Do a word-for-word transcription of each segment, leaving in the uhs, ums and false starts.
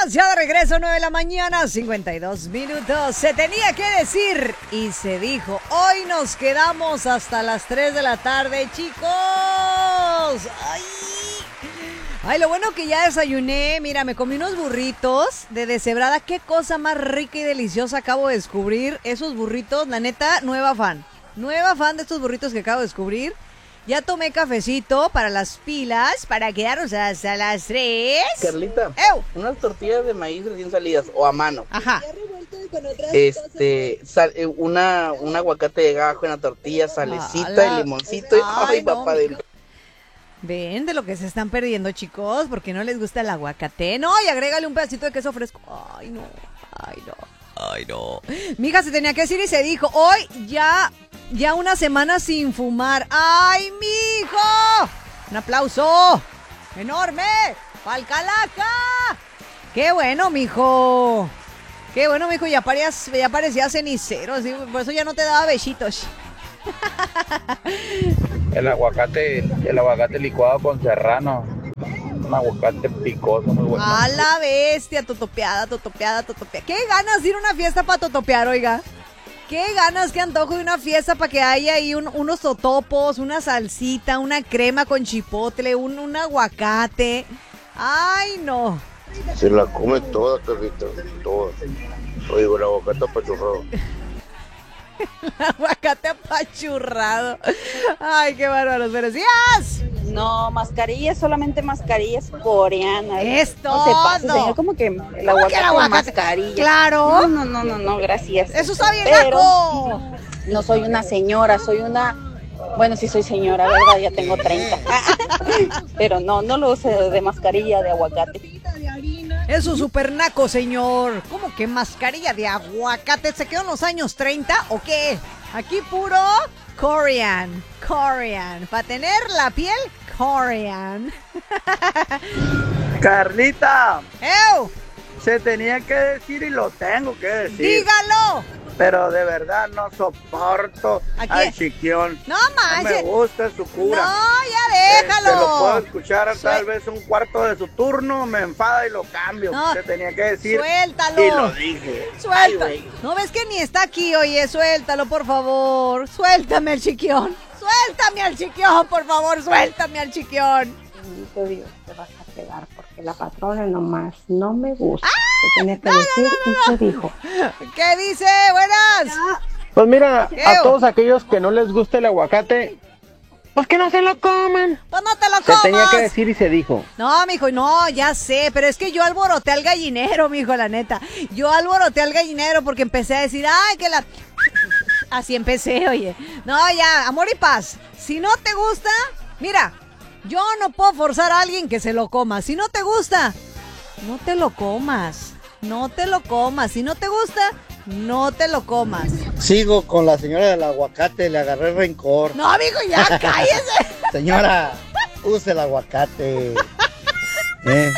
Estamos ya de regreso, nueve de la mañana, cincuenta y dos minutos. Se tenía que decir y se dijo. Hoy nos quedamos hasta las tres de la tarde, chicos. ¡Ay! Ay, lo bueno que ya desayuné. Mira, me comí unos burritos de deshebrada. Qué cosa más rica y deliciosa acabo de descubrir. Esos burritos, la neta, nueva fan. Nueva fan de estos burritos que acabo de descubrir. Ya tomé cafecito para las pilas, para quedarnos hasta las tres. Carlita, ¡Ew! unas tortillas de maíz recién salidas o a mano. Ajá. Este, sal, eh, una, un aguacate de gajo en la tortilla, salecita ¡Hala! y limoncito. Y, Ay, ay, no, papá dentro. Ven de lo que se están perdiendo, chicos, porque no les gusta el aguacate. No, y agrégale un pedacito de queso fresco. Ay, no, ay, no, ay, no. Mija, se tenía que decir y se dijo. Hoy ya, ya una semana sin fumar. ¡Ay, mijo! Un aplauso enorme pa'l Calaca. ¡Qué bueno, mijo! ¡Qué bueno, mijo! Ya parecías, ya parecía cenicero, así, por eso ya no te daba besitos. El aguacate, el aguacate licuado con serrano. Un aguacate picoso, muy bueno. A la bestia, totopeada, totopeada, totopeada. Qué ganas de ir a una fiesta para totopear, oiga. Qué ganas, qué antojo de una fiesta para que haya ahí un, unos totopos, una salsita, una crema con chipotle, un, un aguacate. Ay, no. Se la come toda, Carlita, toda. Oye, el aguacate apachurrado. Aguacate apachurrado. Ay, qué bárbaros, pero ¡días! No, mascarillas, solamente mascarillas coreanas. Es No se pase, todo. señor, como que el ¿Cómo que el aguacate, aguacate? mascarilla. Claro. No, no, no, no, no, gracias. Eso está bien, Pero naco. no soy una señora, soy una... Bueno, sí soy señora, ¿verdad? Ya tengo treinta. Pero no, no lo uso de mascarilla de aguacate. Eso es super naco, señor. ¿Cómo que mascarilla de aguacate? ¿Se quedó en los años treinta o qué? Aquí puro Korean, Korean. Para tener la piel Korean. Carlita, ¡Ew! se tenía que decir y lo tengo que decir. ¡Dígalo! Pero de verdad no soporto ¿A quién? al Chiquión. No No manches. me gusta su cura. No, ya déjalo. Eh, se lo puedo escuchar Sue- tal vez un cuarto de su turno, me enfada y lo cambio. No, Se tenía que decir suéltalo. y lo dije. Ay, Suelta. güey. ¿No ves que ni está aquí, oye? Suéltalo, por favor. Suéltame al chiquión. Suéltame al chiquión, por favor. Suéltame al chiquión. Bendito Dios, te vas a pegar porque la patrona nomás no me gusta. Se tenía que decir y se dijo. ¿Qué dice? Buenas. Pues mira, Ew. a todos aquellos que no les gusta el aguacate, pues que no se lo coman. Pues no te lo Se comas. tenía que decir y se dijo. No, mijo, no, ya sé, pero es que yo alboroté al gallinero, mijo, la neta. Yo alboroté al gallinero porque empecé a decir, ay, que la... Así empecé, oye. No, ya, amor y paz. Si no te gusta, mira, yo no puedo forzar a alguien que se lo coma. Si no te gusta, no te lo comas. No te lo comas. Si no te gusta, no te lo comas. Sigo con la señora del aguacate, le agarré rencor. No, amigo, ya cállese. Señora, use el aguacate. ¿Eh?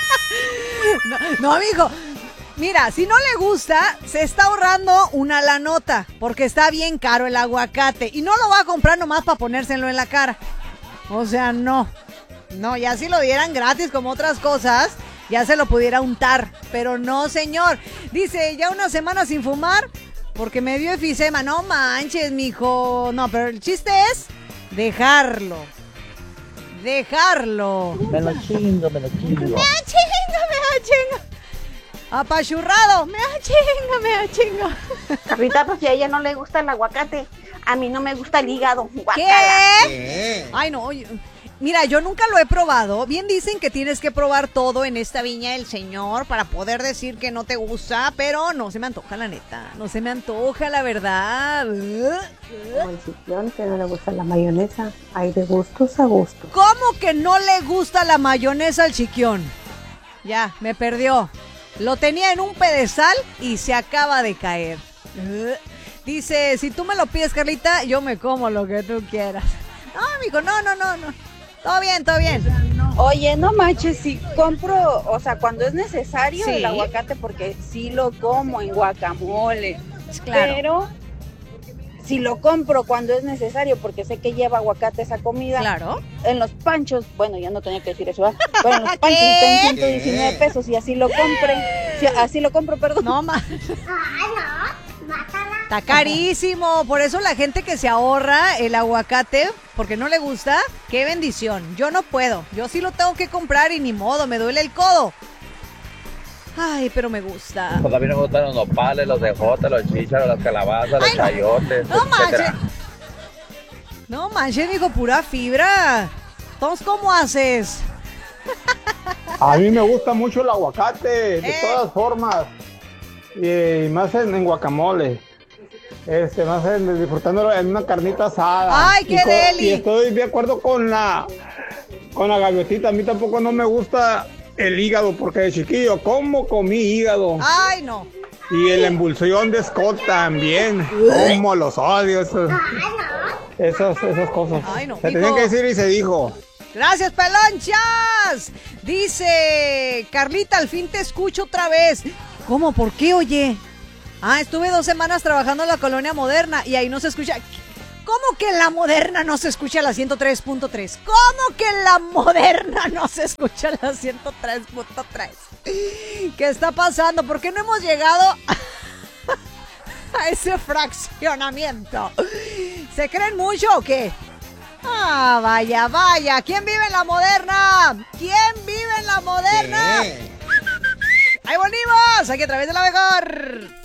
No, no, amigo. Mira, si no le gusta, se está ahorrando una la nota, porque está bien caro el aguacate y no lo va a comprar nomás para ponérselo en la cara. O sea, no. No, ya si lo dieran gratis como otras cosas, ya se lo pudiera untar, pero no, señor. Dice, ya una semana sin fumar porque me dio efisema. No manches, mijo. No, pero el chiste es dejarlo. Dejarlo. Me lo chingo, me lo chingo. Me da chinga, me da chinga. Apachurrado, me da chinga, me da chinga. Carlita, pues si a ella no le gusta el aguacate, a mí no me gusta el hígado. ¿Qué? Guácala. ¿Qué? Ay, no, oye, mira, yo nunca lo he probado. Bien dicen que tienes que probar todo en esta viña del Señor para poder decir que no te gusta, pero no se me antoja, la neta. No se me antoja, la verdad. Como el Chiquión que no le gusta la mayonesa, hay de gustos a gustos. ¿Cómo que no le gusta la mayonesa al Chiquión? Ya, me perdió. Lo tenía en un pedestal y se acaba de caer. Dice, si tú me lo pides, Carlita, yo me como lo que tú quieras. No, amigo, no, no, no, no. Todo bien, todo bien. Oye, no manches, si compro, o sea, cuando es necesario Sí. el aguacate, porque sí lo como en guacamole. Claro. Pero si lo compro cuando es necesario, porque sé que lleva aguacate esa comida. Claro. En los panchos, bueno, ya no tenía que decir eso, ¿verdad? Pero en los panchos está en ciento diecinueve pesos y así lo compre. Si, así lo compro, perdón. No, ma. Está carísimo, por eso la gente que se ahorra el aguacate, porque no le gusta, qué bendición. Yo no puedo, yo sí lo tengo que comprar y ni modo, me duele el codo. Ay, pero me gusta. Pues a mí no me gustan los nopales, los ejotes, los chícharos, las calabazas, los Ay, no. chayotes, No manches. etcétera. No manches, mijo, pura fibra. Entonces, ¿cómo haces? A mí me gusta mucho el aguacate, de Eh. todas formas. Y más en, en guacamole. Este, más en, disfrutándolo en una carnita asada. ¡Ay, qué y, co- deli! y estoy de acuerdo con la con la gaviotita. A mí tampoco no me gusta el hígado, porque de chiquillo, ¿cómo comí hígado? Ay, no. Y el embulsión de Scott también. ¿Cómo los odio? Esos, esos, esas cosas. Ay, no, se mijo. tenían que decir y se dijo. Gracias, pelonchas. Dice Carlita, al fin te escucho otra vez. ¿Cómo? ¿Por qué, oye? Ah, estuve dos semanas trabajando en la colonia Moderna y ahí no se escucha. ¿Cómo que en la Moderna no se escucha la ciento tres punto tres? ¿Cómo que en la Moderna no se escucha la ciento tres punto tres? ¿Qué está pasando? ¿Por qué no hemos llegado a ese fraccionamiento? ¿Se creen mucho o qué? Ah, vaya, vaya. ¿Quién vive en la Moderna? ¿Quién vive en la Moderna? Ahí venimos, aquí a través de la mejor.